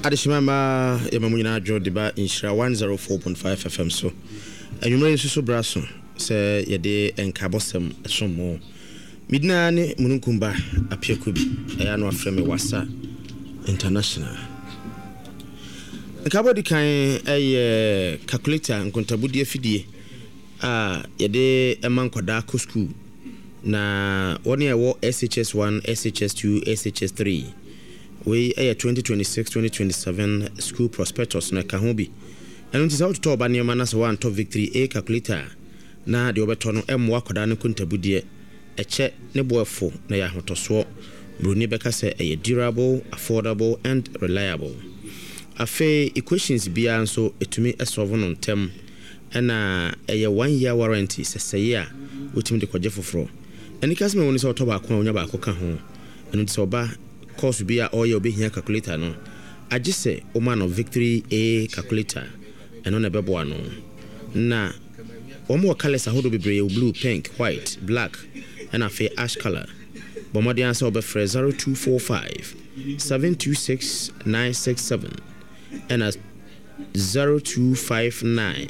Adishimamba Yamamuina Joe Deba Inshra 104.5 FM so. And you may so brasso say Yade and Cabosem some more. Midnani Mununkumba appear kubi Ayano Frame Wasa International. The cabo de kind a calculator and contabudi fidie. Yade a man Kodako school. Na 1 year war SHS1, SHS2, SHS3. We a 2026-2027 school prospectus na Kahobi. And it is out to talk about Niamanas one top victory A calculator. Na the Obertono M Wakodano Kuntabudie. A check Neboefo na Yahotoswo. Bruni Beka say a durable, affordable, and reliable. A fair equations be so to me a sovereign on term. And a 1 year warranty says a year, which me the Kojefo. And the customer when it's all tobacco on your back home. And it's over. Course be a all your be here calculator no. I just say Oman of victory A calculator and on a beboano. Na more colors are be blue, pink, white, black, and a fair ash color. Bomadi answer over 0245 726 967 and a 0259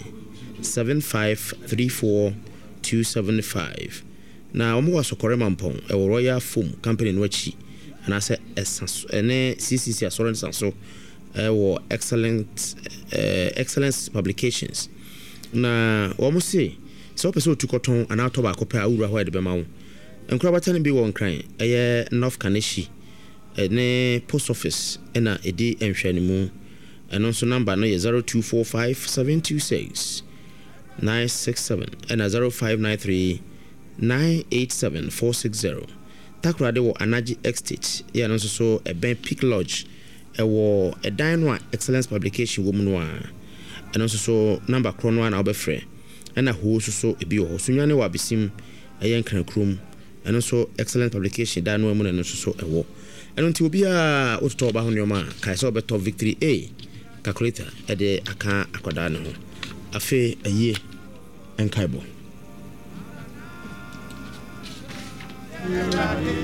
7534 275. Now was a Koremampong, a Royal Foam Company in which and I said, CCC assurance and so excellence publications. Na almost say, so person to cotton and out tobacco pair ura where the bemau. And Crabatan be one crying, a North Kaneshi, a post office, and a D and Shanimu, and also number no 0245 726 967 and a 0593 987 460. Takrade wo Anaji Estate ya no so a Ben Peak Lodge e wo a Dino Excellence Publication woman wa and also so number kron one obefre and a ho so e bi ho so nwane wa besim e yen kan krom and also Excellence Publication Dino woman and also so e wo and until obi a ototo ba ho nyoma kai so beto victory A calculator e de aka akoda ne ho afi aye enkaibo